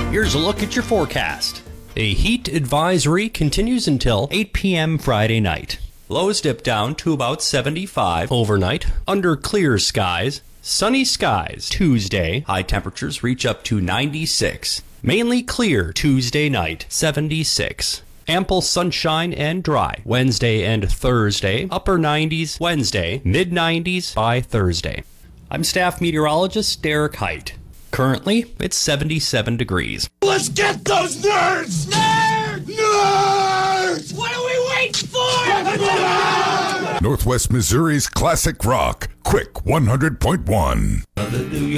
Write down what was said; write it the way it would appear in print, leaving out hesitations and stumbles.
Here's a look at your forecast. A heat advisory continues until 8 p.m. Friday night. Lows dip down to about 75 overnight under clear skies. Sunny skies Tuesday. High temperatures reach up to 96. Mainly clear Tuesday night, 76. Ample sunshine and dry Wednesday and Thursday. Upper 90s Wednesday, mid 90s by Thursday. I'm staff meteorologist Derek Height. Currently, it's 77 degrees. Let's get those nerds! Nerds! Nerds! What are we waiting for? Northwest Missouri's classic rock, Quick 100.1.